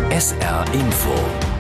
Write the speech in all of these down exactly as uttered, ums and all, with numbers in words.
S R Info.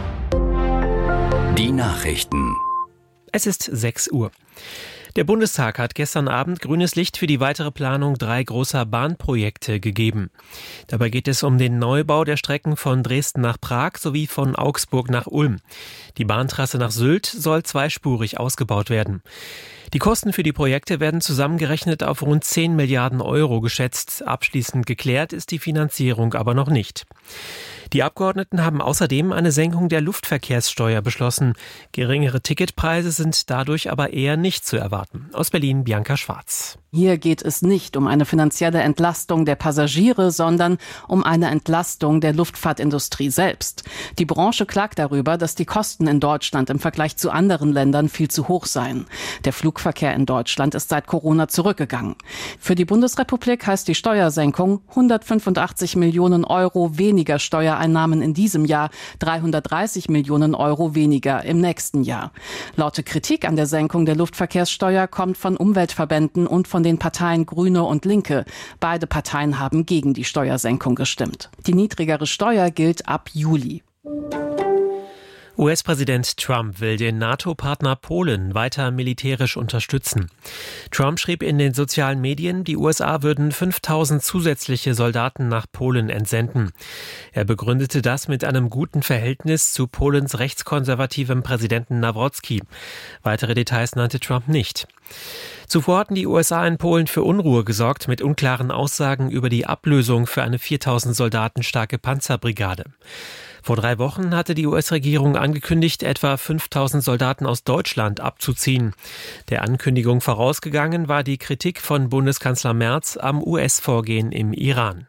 Die Nachrichten. Es ist sechs Uhr. Der Bundestag hat gestern Abend grünes Licht für die weitere Planung drei großer Bahnprojekte gegeben. Dabei geht es um den Neubau der Strecken von Dresden nach Prag sowie von Augsburg nach Ulm. Die Bahntrasse nach Sylt soll zweispurig ausgebaut werden. Die Kosten für die Projekte werden zusammengerechnet auf rund zehn Milliarden Euro geschätzt. Abschließend geklärt ist die Finanzierung aber noch nicht. Die Abgeordneten haben außerdem eine Senkung der Luftverkehrssteuer beschlossen. Geringere Ticketpreise sind dadurch aber eher nicht zu erwarten. Aus Berlin Bianca Schwarz. Hier geht es nicht um eine finanzielle Entlastung der Passagiere, sondern um eine Entlastung der Luftfahrtindustrie selbst. Die Branche klagt darüber, dass die Kosten in Deutschland im Vergleich zu anderen Ländern viel zu hoch seien. Der Flugverkehr in Deutschland ist seit Corona zurückgegangen. Für die Bundesrepublik heißt die Steuersenkung hundertfünfundachtzig Millionen Euro weniger Steuereinnahmen in diesem Jahr, dreihundertdreißig Millionen Euro weniger im nächsten Jahr. Laute Kritik an der Senkung der Luftverkehrssteuer kommt von Umweltverbänden und von den Parteien Grüne und Linke. Beide Parteien haben gegen die Steuersenkung gestimmt. Die niedrigere Steuer gilt ab Juli. U S-Präsident Trump will den NATO-Partner Polen weiter militärisch unterstützen. Trump schrieb in den sozialen Medien, die U S A würden fünftausend zusätzliche Soldaten nach Polen entsenden. Er begründete das mit einem guten Verhältnis zu Polens rechtskonservativem Präsidenten Nawrocki. Weitere Details nannte Trump nicht. Zuvor hatten die U S A in Polen für Unruhe gesorgt mit unklaren Aussagen über die Ablösung für eine viertausend Soldaten starke Panzerbrigade. Vor drei Wochen hatte die U S-Regierung angekündigt, etwa fünftausend Soldaten aus Deutschland abzuziehen. Der Ankündigung vorausgegangen war die Kritik von Bundeskanzler Merz am U S-Vorgehen im Iran.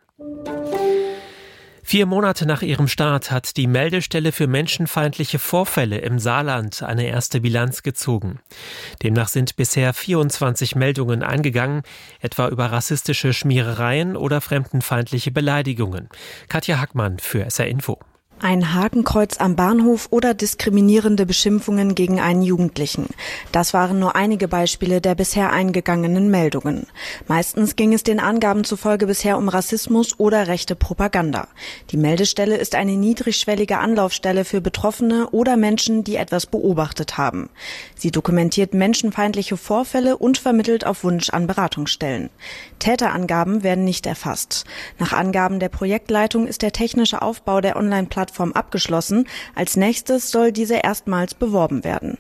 Vier Monate nach ihrem Start hat die Meldestelle für menschenfeindliche Vorfälle im Saarland eine erste Bilanz gezogen. Demnach sind bisher vierundzwanzig Meldungen eingegangen, etwa über rassistische Schmierereien oder fremdenfeindliche Beleidigungen. Katja Hackmann für S R Info. Ein Hakenkreuz am Bahnhof oder diskriminierende Beschimpfungen gegen einen Jugendlichen. Das waren nur einige Beispiele der bisher eingegangenen Meldungen. Meistens ging es den Angaben zufolge bisher um Rassismus oder rechte Propaganda. Die Meldestelle ist eine niedrigschwellige Anlaufstelle für Betroffene oder Menschen, die etwas beobachtet haben. Sie dokumentiert menschenfeindliche Vorfälle und vermittelt auf Wunsch an Beratungsstellen. Täterangaben werden nicht erfasst. Nach Angaben der Projektleitung ist der technische Aufbau der Online-Plattform abgeschlossen. Als nächstes soll diese erstmals beworben werden.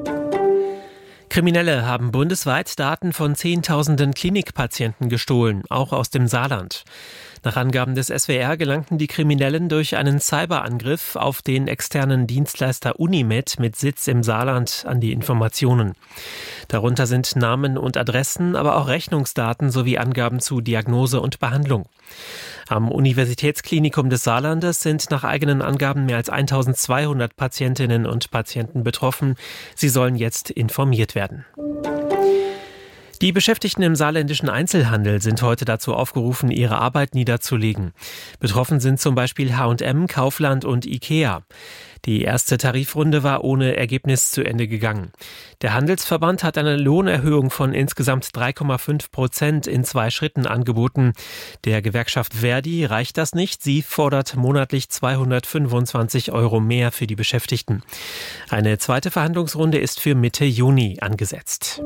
Kriminelle haben bundesweit Daten von Zehntausenden Klinikpatienten gestohlen, auch aus dem Saarland. Nach Angaben des S W R gelangten die Kriminellen durch einen Cyberangriff auf den externen Dienstleister Unimed mit Sitz im Saarland an die Informationen. Darunter sind Namen und Adressen, aber auch Rechnungsdaten sowie Angaben zu Diagnose und Behandlung. Am Universitätsklinikum des Saarlandes sind nach eigenen Angaben mehr als eintausendzweihundert Patientinnen und Patienten betroffen. Sie sollen jetzt informiert werden. Die Beschäftigten im saarländischen Einzelhandel sind heute dazu aufgerufen, ihre Arbeit niederzulegen. Betroffen sind zum Beispiel H und M, Kaufland und Ikea. Die erste Tarifrunde war ohne Ergebnis zu Ende gegangen. Der Handelsverband hat eine Lohnerhöhung von insgesamt drei Komma fünf Prozent in zwei Schritten angeboten. Der Gewerkschaft Verdi reicht das nicht. Sie fordert monatlich zweihundertfünfundzwanzig Euro mehr für die Beschäftigten. Eine zweite Verhandlungsrunde ist für Mitte Juni angesetzt.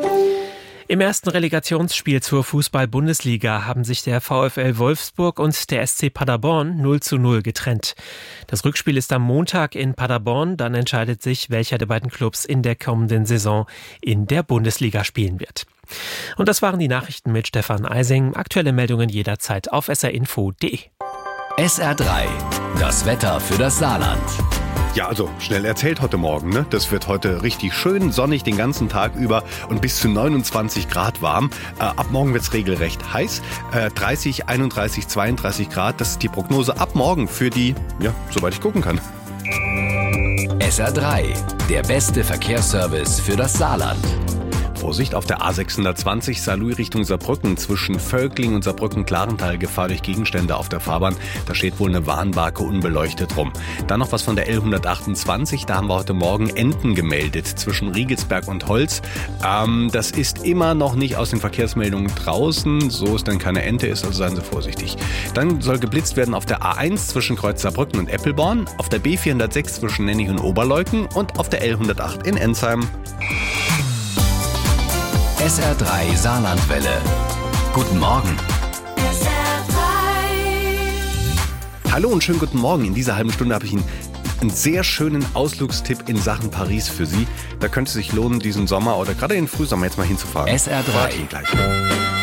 Im ersten Relegationsspiel zur Fußball-Bundesliga haben sich der VfL Wolfsburg und der S C Paderborn null zu null getrennt. Das Rückspiel ist am Montag in Paderborn. Dann entscheidet sich, welcher der beiden Clubs in der kommenden Saison in der Bundesliga spielen wird. Und das waren die Nachrichten mit Stefan Eising. Aktuelle Meldungen jederzeit auf s r info punkt d e. S R drei, das Wetter für das Saarland. Ja, also schnell erzählt heute Morgen, ne? Das wird heute richtig schön sonnig den ganzen Tag über und bis zu neunundzwanzig Grad warm. Äh, ab morgen wird's regelrecht heiß. Äh, dreißig, einunddreißig, zweiunddreißig Grad. Das ist die Prognose ab morgen für die, ja, soweit ich gucken kann. S R drei, der beste Verkehrsservice für das Saarland. Vorsicht, auf der A sechshundertzwanzig Saarlouis Richtung Saarbrücken zwischen Völkling und Saarbrücken-Klarental Gefahr durch Gegenstände auf der Fahrbahn. Da steht wohl eine Warnbarke unbeleuchtet rum. Dann noch was von der L hundertachtundzwanzig. Da haben wir heute Morgen Enten gemeldet zwischen Riegelsberg und Holz. Ähm, das ist immer noch nicht aus den Verkehrsmeldungen draußen, so es denn keine Ente ist, also seien Sie vorsichtig. Dann soll geblitzt werden auf der A eins zwischen Kreuz Saarbrücken und Eppelborn, auf der B vierhundertsechs zwischen Nennig und Oberleuken und auf der L hundertacht in Ensheim. S R drei Saarlandwelle. Guten Morgen. S R drei. Hallo und schönen guten Morgen. In dieser halben Stunde habe ich Ihnen einen sehr schönen Ausflugstipp in Sachen Paris für Sie. Da könnte es sich lohnen, diesen Sommer oder gerade in den Frühsommer jetzt mal hinzufahren. S R drei. Okay, gleich.